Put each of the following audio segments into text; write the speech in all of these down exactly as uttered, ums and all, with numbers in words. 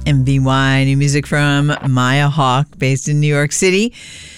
M V Y, new music from Maya Hawke, based in New York City.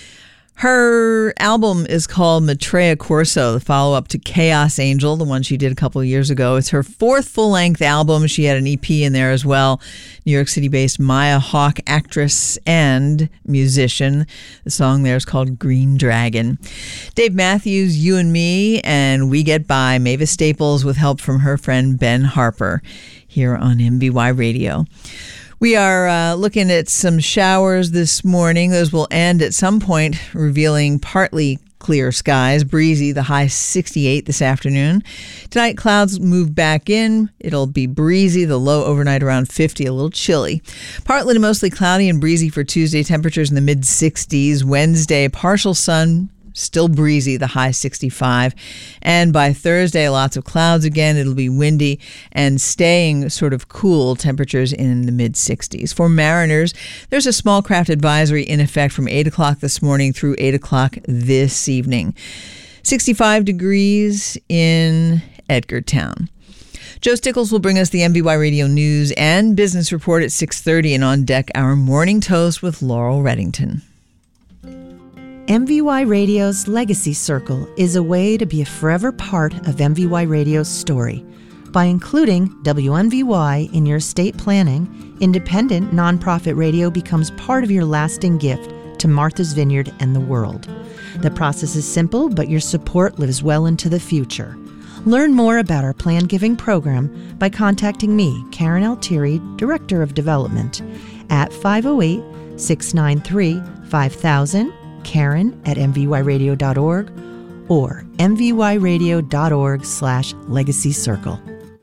Her album is called Maitreya Corso, the follow-up to Chaos Angel, the one she did a couple of years ago. It's her fourth full-length album. She had an E P in there as well. New York City-based Maya Hawke, actress and musician. The song there is called Green Dragon. Dave Matthews, You and Me, and We Get By, Mavis Staples with help from her friend Ben Harper here on M V Y Radio. We are uh, looking at some showers this morning. Those will end at some point, revealing partly clear skies, breezy, the high sixty-eight this afternoon. Tonight, clouds move back in. It'll be breezy, the low overnight around fifty, a little chilly. Partly to mostly cloudy and breezy for Tuesday, temperatures in the mid sixties. Wednesday, partial sun, still breezy, the high sixty-five. And by Thursday, lots of clouds again. It'll be windy and staying sort of cool, temperatures in the mid sixties. For mariners, there's a small craft advisory in effect from eight o'clock this morning through eight o'clock this evening. sixty-five degrees in Edgartown. Joe Stickles will bring us the M V Y Radio News and Business Report at six thirty, and on deck, our Morning Toast with Laurel Reddington. M V Y Radio's Legacy Circle is a way to be a forever part of M V Y Radio's story. By including W M V Y in your estate planning, independent nonprofit radio becomes part of your lasting gift to Martha's Vineyard and the world. The process is simple, but your support lives well into the future. Learn more about our plan giving program by contacting me, Karen Altieri, Director of Development, at five oh eight, six nine three, five thousand, Karen at M V Y radio dot org or M V Y radio dot org slash legacy circle.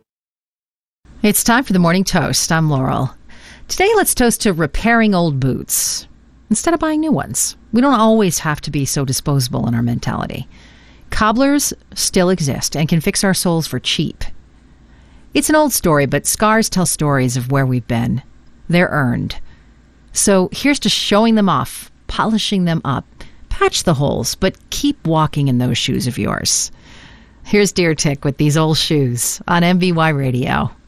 It's time for the Morning Toast. I'm Laurel. Today, let's toast to repairing old boots instead of buying new ones. We don't always have to be so disposable in our mentality. Cobblers still exist and can fix our soles for cheap. It's an old story, but scars tell stories of where we've been. They're earned. So here's to showing them off, polishing them up, patch the holes, but keep walking in those shoes of yours. Here's Deer Tick with These Old Shoes on M V Y Radio.